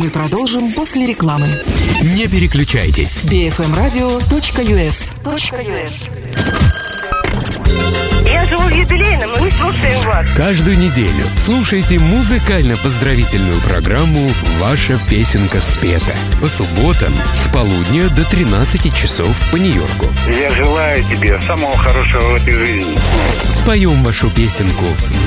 Мы продолжим после рекламы. Не переключайтесь. bfmradio.us. Я живу в юбилейном, и мы слушаем вас. Каждую неделю слушайте музыкально-поздравительную программу «Ваша песенка спета» по субботам с полудня до 13 часов по Нью-Йорку. Я желаю тебе самого хорошего в этой жизни. Споем вашу песенку